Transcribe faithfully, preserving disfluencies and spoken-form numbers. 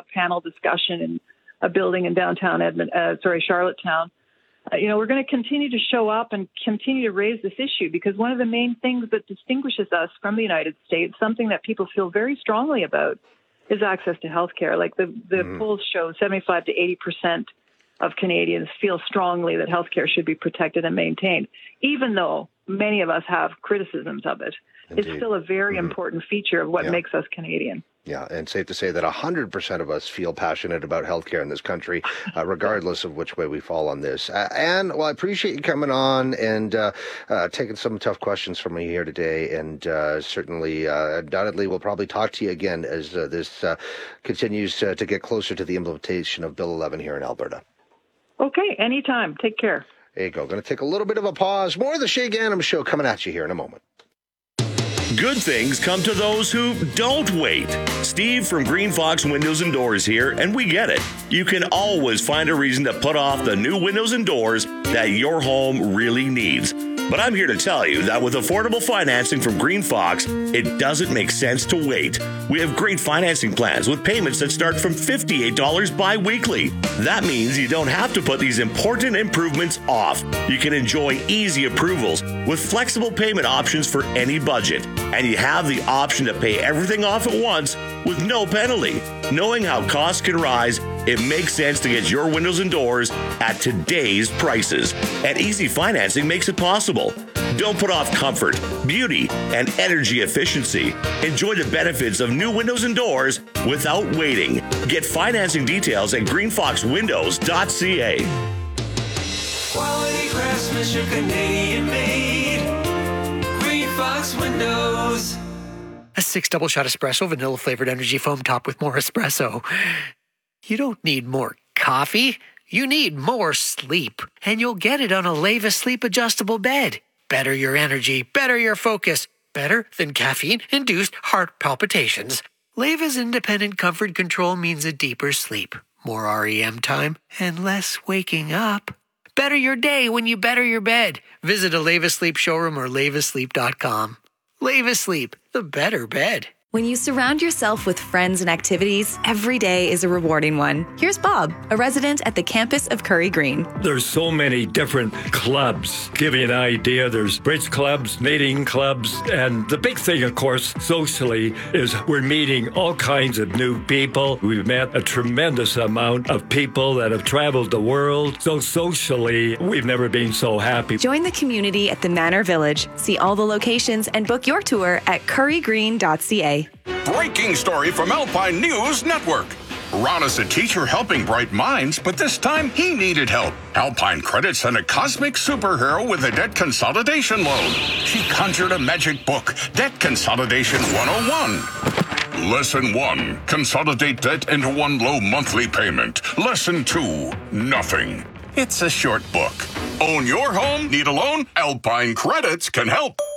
panel discussion in a building in downtown Edmond, uh, sorry, Charlottetown. Uh, you know, we're going to continue to show up and continue to raise this issue because one of the main things that distinguishes us from the United States, something that people feel very strongly about, is access to health care. Like the, the mm. polls show seventy-five to eighty percent of Canadians feel strongly that health care should be protected and maintained, even though many of us have criticisms of it. Indeed. It's still a very mm-hmm. important feature of what yeah. makes us Canadian. Yeah, and safe to say that one hundred percent of us feel passionate about healthcare in this country, uh, regardless of which way we fall on this. Uh, Anne, well, I appreciate you coming on and uh, uh, taking some tough questions from me here today, and uh, certainly, uh, undoubtedly, we'll probably talk to you again as uh, this uh, continues uh, to get closer to the implementation of Bill eleven here in Alberta. Okay, anytime. Take care. There you go. Going to take a little bit of a pause. More of the Shay Ghanem Show coming at you here in a moment. Good things come to those who don't wait. Steve from Green Fox Windows and Doors here, and we get it. You can always find a reason to put off the new windows and doors that your home really needs. But I'm here to tell you that with affordable financing from Green Fox, it doesn't make sense to wait. We have great financing plans with payments that start from fifty-eight dollars bi-weekly. That means you don't have to put these important improvements off. You can enjoy easy approvals with flexible payment options for any budget. And you have the option to pay everything off at once with no penalty. Knowing how costs can rise, it makes sense to get your windows and doors at today's prices. And easy financing makes it possible. Don't put off comfort, beauty, and energy efficiency. Enjoy the benefits of new windows and doors without waiting. Get financing details at green fox windows dot c a. Quality craftsmanship, Canadian made. Green Fox Windows. A six double shot espresso, vanilla flavored energy foam topped with more espresso. You don't need more coffee. You need more sleep. And you'll get it on a Leva Sleep adjustable bed. Better your energy, better your focus, better than caffeine-induced heart palpitations. Leva's independent comfort control means a deeper sleep, more R E M time, and less waking up. Better your day when you better your bed. Visit a Leva Sleep showroom or leva sleep dot com. Leva Sleep, the better bed. When you surround yourself with friends and activities, every day is a rewarding one. Here's Bob, a resident at the campus of Curry Green. There's so many different clubs. Give you an idea, there's bridge clubs, knitting clubs, and the big thing, of course, socially, is we're meeting all kinds of new people. We've met a tremendous amount of people that have traveled the world. So socially, we've never been so happy. Join the community at the Manor Village. See all the locations and book your tour at curry green dot c a. Breaking story from Alpine News Network. Ron is a teacher helping bright minds, but this time he needed help. Alpine Credit sent a cosmic superhero with a debt consolidation loan. She conjured a magic book, Debt Consolidation one oh one. Lesson one, consolidate debt into one low monthly payment. Lesson two, nothing. It's a short book. Own your home? Need a loan? Alpine Credits can help.